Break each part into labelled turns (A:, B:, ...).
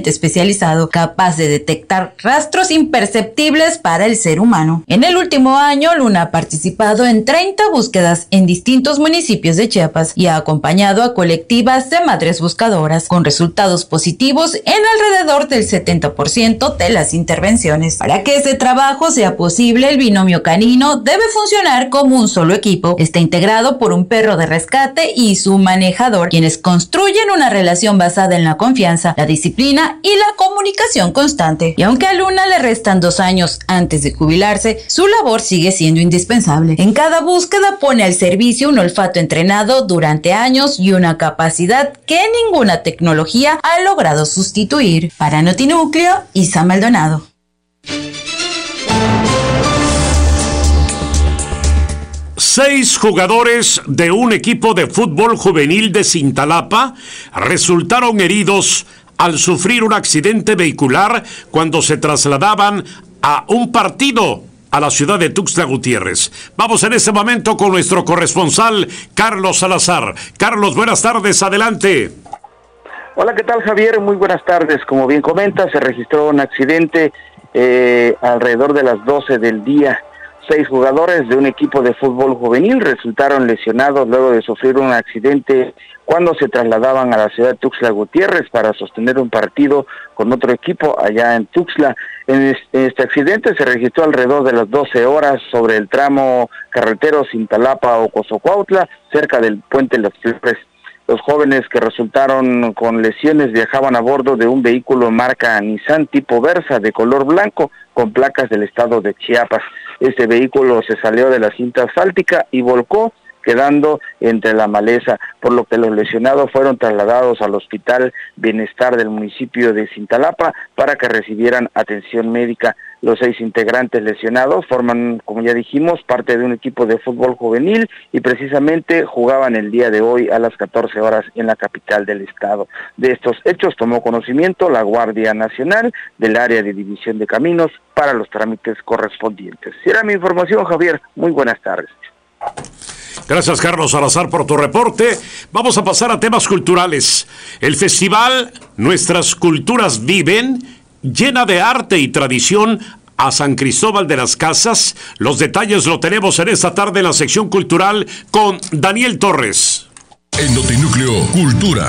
A: altamente especializado, capaz de detectar rastros imperceptibles para el ser humano. En el último año, Luna ha participado en 30 búsquedas en distintos municipios de Chiapas y ha acompañado a colectivas de madres buscadoras, con resultados positivos en alrededor del 70% de las intervenciones. Para que ese trabajo sea posible, el binomio canino debe funcionar como un solo equipo. Está integrado por un perro de rescate y su manejador, quienes construyen una relación basada en la confianza, la disciplina y la comunicación constante. Y aunque a Luna le restan 2 años antes de jubilarse, su labor sigue siendo indispensable. En cada búsqueda pone al servicio un olfato entrenado durante años y una capacidad que ninguna tecnología ha logrado sustituir. Para Notinúcleo, Isa Maldonado.
B: Seis jugadores de un equipo de fútbol juvenil de Cintalapa resultaron heridos al sufrir un accidente vehicular cuando se trasladaban a un partido a la ciudad de Tuxtla Gutiérrez. Vamos en este momento con nuestro corresponsal Carlos Salazar. Carlos, buenas tardes, adelante.
C: Hola, ¿qué tal, Javier? Muy buenas tardes. Como bien comenta, se registró un accidente alrededor de las 12 del día. 6 jugadores de un equipo de fútbol juvenil resultaron lesionados luego de sufrir un accidente cuando se trasladaban a la ciudad de Tuxtla Gutiérrez para sostener un partido con otro equipo allá en Tuxtla. En este accidente se registró alrededor de las 12 horas sobre el tramo carretero Cintalapa-Ocosocuautla, cerca del puente Las Flores. Los jóvenes que resultaron con lesiones viajaban a bordo de un vehículo marca Nissan tipo Versa de color blanco con placas del estado de Chiapas. Este vehículo se salió de la cinta asfáltica y volcó, quedando entre la maleza, por lo que los lesionados fueron trasladados al Hospital Bienestar del municipio de Cintalapa para que recibieran atención médica. Los 6 integrantes lesionados forman, como ya dijimos, parte de un equipo de fútbol juvenil y precisamente jugaban el día de hoy a las 14 horas en la capital del estado. De estos hechos tomó conocimiento la Guardia Nacional del área de División de Caminos para los trámites correspondientes. Si era mi información, Javier, muy buenas tardes.
B: Gracias, Carlos Salazar, por tu reporte. Vamos a pasar a temas culturales. El festival Nuestras Culturas Viven llena de arte y tradición a San Cristóbal de las Casas. Los detalles lo tenemos en esta tarde en la sección cultural con Daniel Torres.
D: En Notinúcleo Cultura.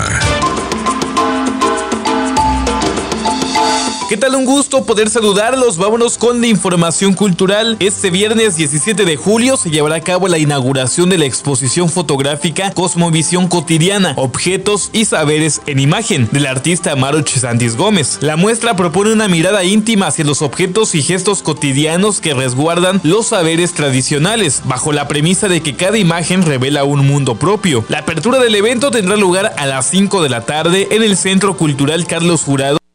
E: ¿Qué tal? Un gusto poder saludarlos. Vámonos con la información cultural. Este viernes 17 de julio se llevará a cabo la inauguración de la exposición fotográfica Cosmovisión Cotidiana, Objetos y Saberes en Imagen, del artista Amaro Chisantis Gómez. La muestra propone una mirada íntima hacia los objetos y gestos cotidianos que resguardan los saberes tradicionales, bajo la premisa de que cada imagen revela un mundo propio. La apertura del evento tendrá lugar a las 5 de la tarde en el Centro Cultural Carlos Jurado